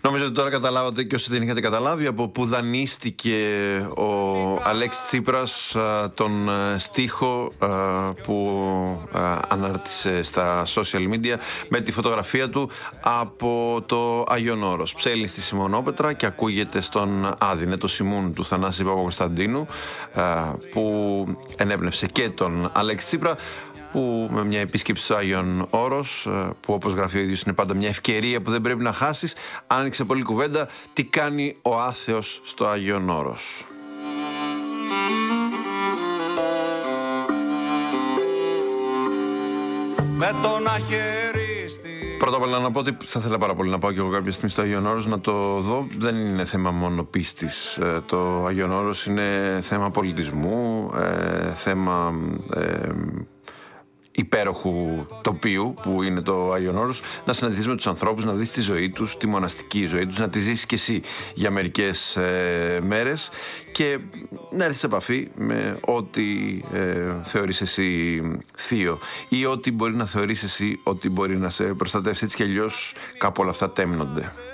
Νομίζω ότι τώρα καταλάβατε, και όσοι δεν είχατε καταλάβει, από που δανείστηκε ο Αλέξης Τσίπρας τον στίχο που ανάρτησε στα social media με τη φωτογραφία του από το Άγιον Όρος. Ψέλνει στη Σιμονόπετρα και ακούγεται στον Άδη. Το Σιμούν του Θανάση Παπακοσταντίνου, που ενέπνευσε και τον Αλέξη Τσίπρα, που με μια επίσκεψη στο Άγιον Όρος, που όπως γράφει ο ίδιος είναι πάντα μια ευκαιρία που δεν πρέπει να χάσεις, άνοιξε πολύ κουβέντα τι κάνει ο άθεος στο Άγιον Όρος. Με τον αχαιριστή. Πρώτα απ' όλα να πω ότι θα ήθελα πάρα πολύ να πάω και εγώ κάποια στιγμή στο Άγιον Όρος να το δω. Δεν είναι θέμα μόνο πίστης. Το Άγιον Όρος είναι θέμα πολιτισμού, θέμα υπέροχου τοπίου που είναι το Άγιον Όρος, να συναντηθείς με τους ανθρώπους, να δεις τη ζωή τους, τη μοναστική ζωή τους, να τη ζήσεις και εσύ για μερικές μέρες και να έρθεις σε επαφή με ό,τι θεωρείς εσύ θείο ή ό,τι μπορεί να θεωρείς εσύ ότι μπορεί να σε προστατεύσει. Έτσι κι αλλιώς κάπου όλα αυτά τέμνονται.